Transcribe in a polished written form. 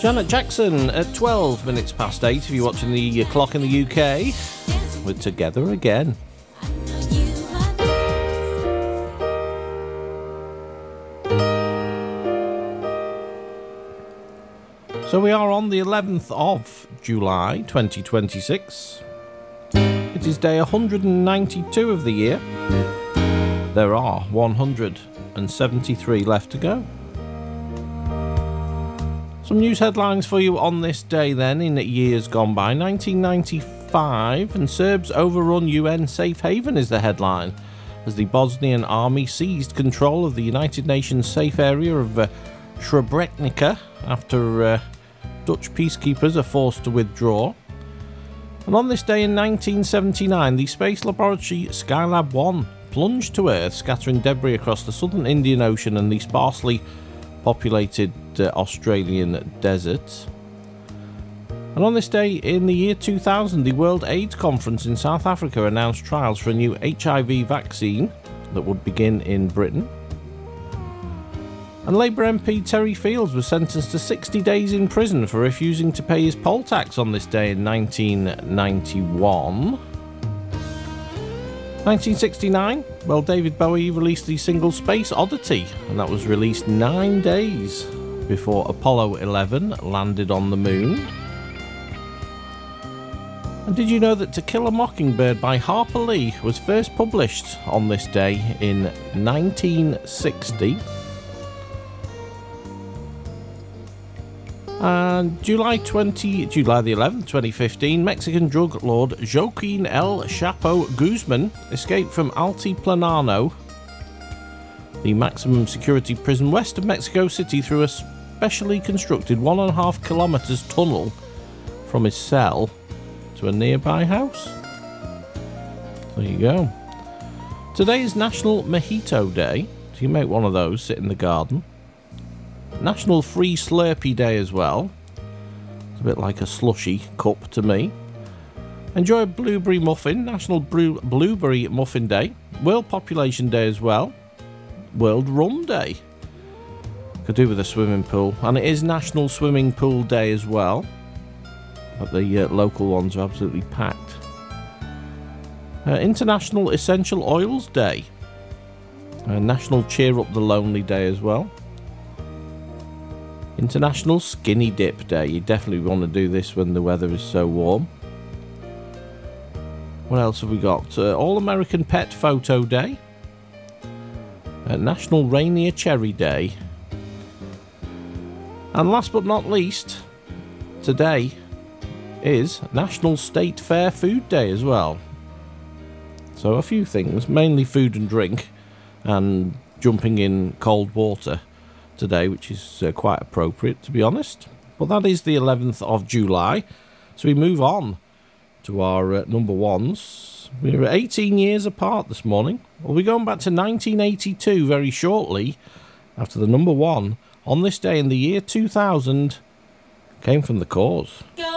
Janet Jackson at 12 minutes past 8 if you're watching the clock in the UK. We're together again. So we are on the 11th of July 2026. It is day 192 of the year. There are 173 left to go. Some news headlines for you on this day then, in years gone by. 1995, and Serbs overrun UN safe haven is the headline, as the Bosnian army seized control of the United Nations safe area of Srebrenica after Dutch peacekeepers are forced to withdraw. And on this day in 1979, the space laboratory Skylab 1 plunged to Earth, scattering debris across the southern Indian Ocean and the sparsely populated Australian desert. And on this day in the year 2000, the World AIDS Conference in South Africa announced trials for a new HIV vaccine that would begin in Britain. And Labour MP Terry Fields was sentenced to 60 days in prison for refusing to pay his poll tax on this day in 1991. 1969, well, David Bowie released the single Space Oddity, and that was released 9 days before Apollo 11 landed on the moon. And did you know that To Kill a Mockingbird by Harper Lee was first published on this day in 1960? And July the 11th, 2015, Mexican drug lord Joaquin El Chapo Guzman escaped from Altiplano, the maximum security prison west of Mexico City, through a specially constructed 1.5 kilometers tunnel from his cell to a nearby house. There you go. Today is National Mojito Day, so you make one of those, sit in the garden. National Free Slurpee Day as well. It's a bit like a slushy cup to me. Enjoy a blueberry muffin. National Blueberry Muffin Day. World Population Day as well. World Rum Day. Could do with a swimming pool. And it is National Swimming Pool Day as well. But the local ones are absolutely packed. International Essential Oils Day. National Cheer Up the Lonely Day as well. International Skinny Dip Day. You definitely want to do this when the weather is so warm. What else have we got? All American Pet Photo Day. National Rainier Cherry Day. And last but not least, today is National State Fair Food Day as well. So a few things, mainly food and drink, and jumping in cold water today, which is quite appropriate, to be honest. But that is the 11th of July. So we move on to our number ones. We're 18 years apart this morning. We'll be going back to 1982 very shortly, after the number one on this day in the year 2000 came from The Cause. Go